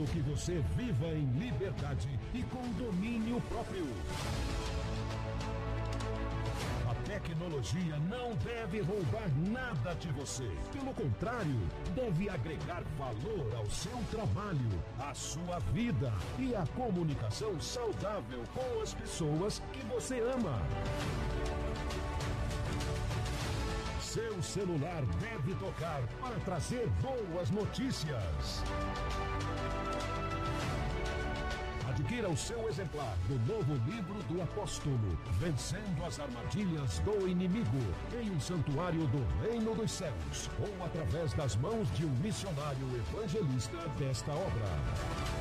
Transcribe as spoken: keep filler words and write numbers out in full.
querendo que você viva em liberdade e com domínio próprio. A tecnologia não deve roubar nada de você. Pelo contrário, deve agregar valor ao seu trabalho, à sua vida e à comunicação saudável com as pessoas que você ama. Seu celular deve tocar para trazer boas notícias. Adquira o seu exemplar do novo livro do apóstolo, Vencendo as Armadilhas do Inimigo, em um santuário do Reino dos Céus, ou através das mãos de um missionário evangelista desta obra.